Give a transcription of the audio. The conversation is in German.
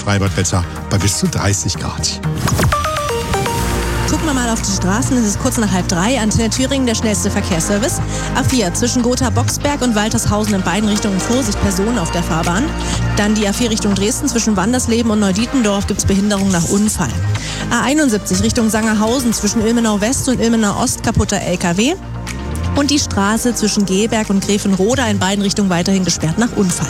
Freibadwetter bei bis zu 30 Grad. Gucken wir mal auf die Straßen. Es ist kurz nach 2:30. Antenne Thüringen, der schnellste Verkehrsservice. A4 zwischen Gotha-Boxberg und Waltershausen in beiden Richtungen Vorsicht, Personen auf der Fahrbahn. Dann die A4 Richtung Dresden zwischen Wandersleben und Neudietendorf gibt es Behinderung nach Unfall. A71 Richtung Sangerhausen zwischen Ilmenau West und Ilmenau Ost kaputter LKW. Und die Straße zwischen Gehlberg und Grevenroda in beiden Richtungen weiterhin gesperrt nach Unfall.